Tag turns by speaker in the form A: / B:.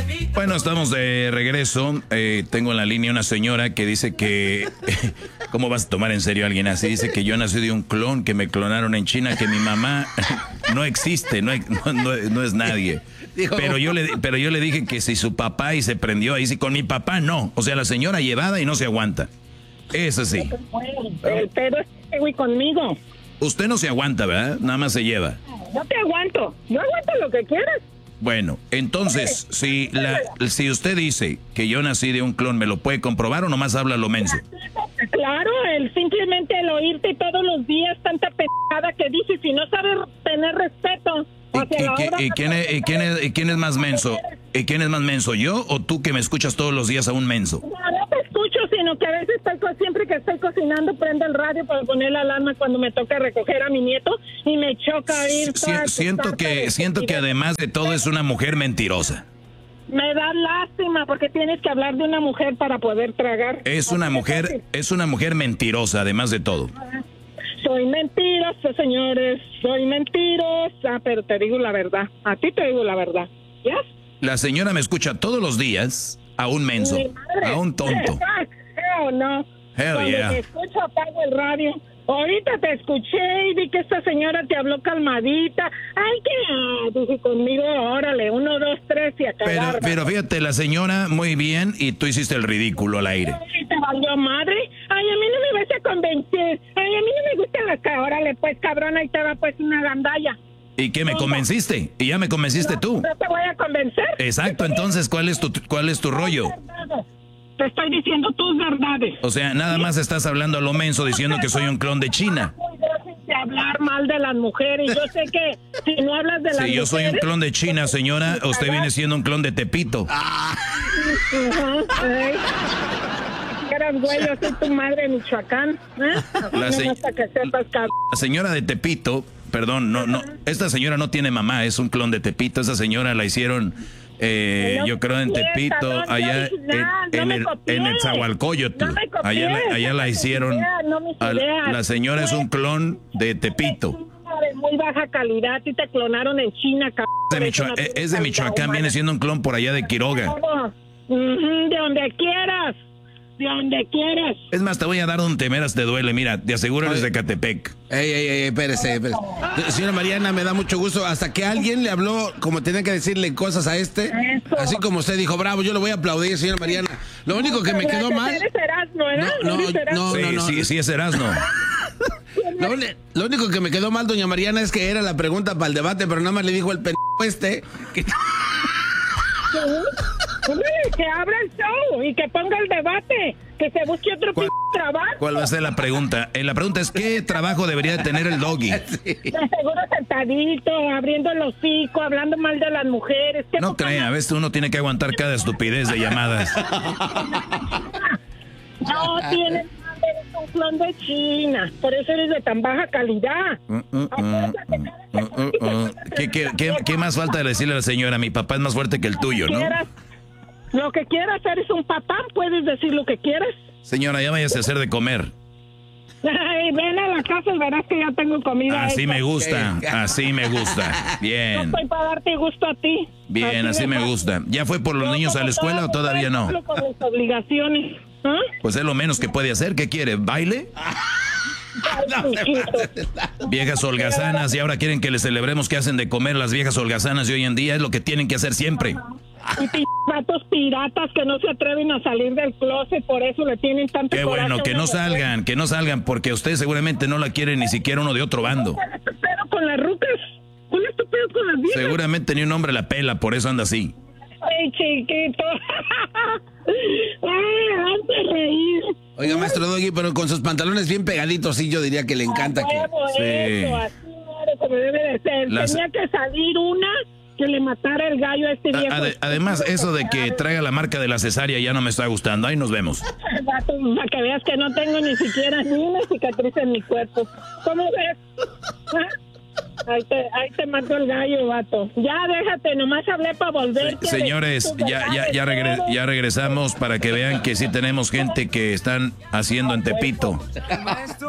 A: Bueno, estamos de regreso. Tengo en la línea una señora que dice que... ¿Cómo vas a tomar en serio a alguien así? Dice que yo nací de un clon, que me clonaron en China, que mi mamá no existe, no es nadie. Pero yo le dije que si su papá y se prendió ahí, si con mi papá no. O sea, la señora llevada y no se aguanta. Eso sí.
B: El pedo es que güey conmigo.
A: Usted no se aguanta, ¿verdad? Nada más se lleva.
B: No te aguanto. Yo aguanto lo que quieras.
A: Bueno, entonces, si usted dice que yo nací de un clon, ¿me lo puede comprobar o nomás habla lo menso?
B: Claro, simplemente el oírte todos los días tanta pendejada que dices y no sabes tener respeto.
A: ¿Y quién es más menso? ¿Y quién es más menso, yo o tú que me escuchas todos los días a un menso?
B: No te escucho, sino que a veces siempre que estoy cocinando prendo el radio para poner la alarma cuando me toca recoger a mi nieto y me choca ir.
A: Siento que además de todo es una mujer mentirosa.
B: Me da lástima porque tienes que hablar de una mujer para poder tragar.
A: Es una mujer mentirosa, además de todo.
B: Soy mentirosa, señores, soy mentirosa, pero te digo la verdad. A ti te digo la verdad. ¿Ya?
A: La señora me escucha todos los días a un menso, a un tonto.
B: No.
A: Hell yeah.
B: Cuando te escucho apago el radio. Ahorita te escuché y vi que esta señora te habló calmadita. Ay, que dije conmigo, órale, 1, 2, 3 y a cagar.
A: Pero fíjate, la señora muy bien y tú hiciste el ridículo al aire.
B: ¿Te valió madre? Ay, a mí no me vas a convencer. Ay, a mí no me gusta la cara. Órale, pues, cabrón, ahí te va pues una gandalla.
A: ¿Y qué me convenciste? ¿Y ya me convenciste tú?
B: No te voy a convencer.
A: Exacto, entonces, ¿cuál es tu rollo?
B: Te estoy diciendo tus verdades.
A: O sea, nada más estás hablando a lo menso diciendo que soy un clon de China.
B: De hablar mal de las mujeres. Yo sé que si no hablas de las mujeres...
A: Si yo soy un clon de China, señora, usted viene siendo un clon de Tepito.
B: Eras güey, yo soy tu madre de Michoacán.
A: La
B: sepas,
A: señora de Tepito, perdón, no, esta señora no tiene mamá, es un clon de Tepito. Esa señora la hicieron... yo creo en Tepito, allá en el Zahualcóyotl, allá la hicieron. La señora es un clon de Tepito.
B: De muy baja calidad, y te clonaron en China,
A: es de Michoacán, viene siendo un clon por allá de Quiroga.
B: De donde quieras. De donde quieras.
A: Es más, te voy a dar un temeras te duele. Mira, te aseguro eres de Catepec.
C: Espérese. Señora Mariana, me da mucho gusto. Hasta que alguien le habló como tenía que decirle cosas a este. Eso. Así como usted dijo, bravo, yo lo voy a aplaudir, señora Mariana. Lo único que me quedó mal...
B: ¿Eres Erasmo,
A: no. Sí, es Erasmo.
C: Lo único que me quedó mal, doña Mariana, es que era la pregunta para el debate, pero nada más le dijo el
B: que abra el show y que ponga el debate, que se busque otro trabajo.
A: ¿Cuál va a ser la pregunta? La pregunta es, ¿qué trabajo debería tener el Doggy?
B: De seguro sentadito, abriendo el hocico, hablando mal de las mujeres.
A: No crea, a veces uno tiene que aguantar cada estupidez de llamadas.
B: No tienes eres un clon de China, por eso eres de tan baja calidad.
A: ¿Qué más falta de decirle a la señora? Mi papá es más fuerte que el tuyo, ¿no?
B: Lo que quieras, eres un patán, puedes decir lo que quieras.
A: Señora, ya váyase a hacer de comer.
B: Ay, ven a la casa y verás que ya tengo comida.
A: Así me gusta, así me gusta. Bien.
B: No estoy para darte gusto a ti.
A: Bien, así me gusta. ¿Ya fue por los niños a la escuela o todavía no?
B: Con las obligaciones.
A: Pues es lo menos que puede hacer. ¿Qué quiere? ¿Baile? Viejas holgazanas, y ahora quieren que les celebremos qué hacen de comer las viejas holgazanas de hoy en día. Es lo que tienen que hacer siempre.
B: Y vatos piratas que no se atreven a salir del closet, por eso le tienen tanto
A: coraje. Qué bueno, que no salgan, porque usted seguramente no la quiere ni siquiera uno de otro bando.
B: ¿Cuál es tu pedo con las rucas? ¿Cuál es tu pedo con las viejas?
A: Seguramente ni un hombre la pela, por eso anda así.
B: Ay, chiquito. Ay, hazme reír.
C: Oiga, maestro Doggy, pero con sus pantalones bien pegaditos, sí, yo diría que le encanta que...
B: Eso, así como debe de ser. Tenía que salir una que le matara el gallo a este viejo.
A: Además, eso de que traiga la marca de la cesárea ya no me está gustando. Ahí nos vemos.
B: Para que veas que no tengo ni siquiera ni una cicatriz en mi cuerpo. ¿Cómo ves? Ahí te mató el gallo, vato. Ya déjate, nomás hablé para volver.
A: Señores, ya regresamos para que vean que sí tenemos gente que están haciendo en Tepito.